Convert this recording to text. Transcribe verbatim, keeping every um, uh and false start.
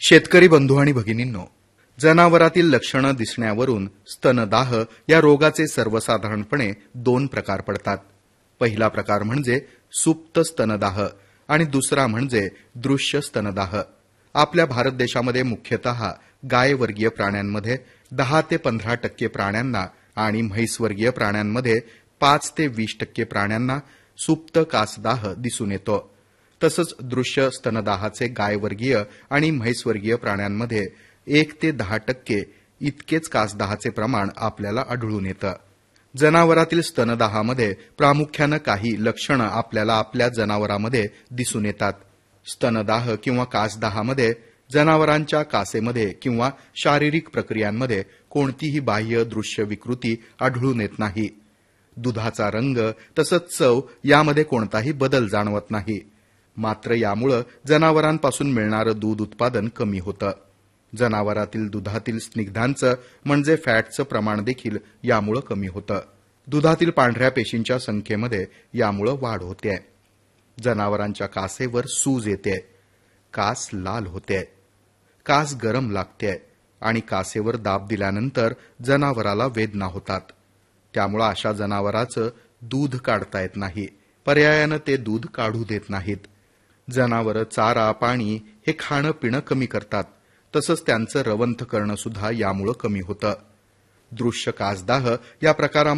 शेतकरी बंधू आणि भगिनींनो, जनावरातील लक्षणं दिसण्यावरून स्तनदाह या रोगाचे सर्वसाधारणपणे दोन प्रकार पडतात. पहिला प्रकार म्हणजे सुप्त स्तनदाह आणि दुसरा म्हणजे दृश्य स्तनदाह. आपल्या भारत देशामध्ये मुख्यतः गायवर्गीय प्राण्यांमध्ये दहा ते पंधरा टक्के प्राण्यांना आणि म्हैसवर्गीय प्राण्यांमध्ये पाच ते वीस टक्के प्राण्यांना सुप्त कासदाह दिसून येतो. तसंच दृश्य स्तनदाहाचे गायवर्गीय आणि म्हैसवर्गीय प्राण्यांमध्ये एक ते दहा टक्के इतकेच कासदाहाचे प्रमाण आपल्याला आढळून येतं. जनावरातील स्तनदाहामध्ये प्रामुख्यानं काही लक्षणं आपल्याला आपल्या जनावरामध्ये दिसून येतात. स्तनदाह किंवा कासदाहामध्ये जनावरांच्या कासेमध्ये किंवा शारीरिक प्रक्रियांमध्ये कोणतीही बाह्य दृश्य विकृती आढळून येत नाही. दुधाचा रंग तसंच चव यामध्ये कोणताही बदल जाणवत नाही. मात्र यामुळं जनावरांपासून मिळणारं दूध उत्पादन कमी होतं. जनावरातील दुधातील स्निग्धांचं म्हणजे फॅटचं प्रमाण देखील यामुळं कमी होतं. दुधातील पांढऱ्या पेशींच्या संख्येमध्ये यामुळं वाढ होते. जनावरांच्या कासेवर सूज येते, कास लाल होते, कास गरम लागते आणि कासेवर दाब दिल्यानंतर जनावराला वेदना होतात. त्यामुळं अशा जनावराचं दूध काढता येत नाही. पर्यायानं ते दूध काढू देत नाहीत. जनावरं चारा पाणी हे खाणं पिणं कमी करतात. तसंच त्यांचं रवंथ करणं सुद्धा यामुळं कमी होतं. दृश्य कासदाह या प्रकारामध्ये